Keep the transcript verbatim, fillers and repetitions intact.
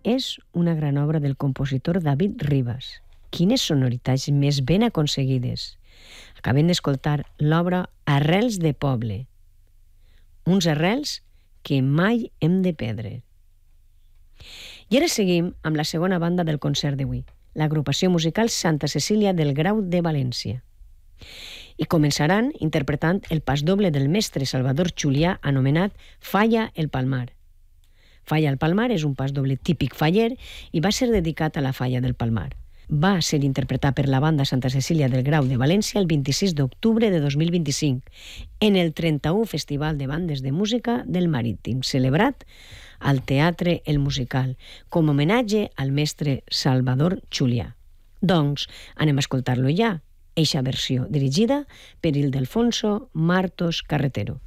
és una gran obra del compositor David Rivas. Quines sonoritats més ben aconseguides. Acabem d'escoltar l'obra Arrels de poble. Uns arrels que mai hem de perdre. I ara seguim amb la segona banda del concert d'avui, l'agrupació musical Santa Cecília del Grau de València. I començaran interpretant el pasdoble del mestre Salvador Julià anomenat Falla el Palmar. Falla el Palmar és un pasdoble típic faller i va ser dedicat a la Falla del Palmar. Va ser interpretat per la banda Santa Cecília del Grau de València el vint-i-sis d'octubre de dos mil vint-i-cinc en el trenta-u Festival de Bandes de Música del Marítim, celebrat al Teatre El Musical, com a homenatge al mestre Salvador Julià. Doncs anem a escoltar-lo ja, eixa versió dirigida per Ildefonso Martos Carretero.